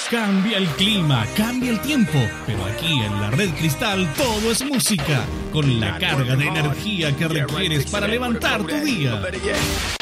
Cambia el clima, cambia el tiempo, pero aquí en la Red Cristal todo es música, con la carga de energía que requieres para levantar tu día.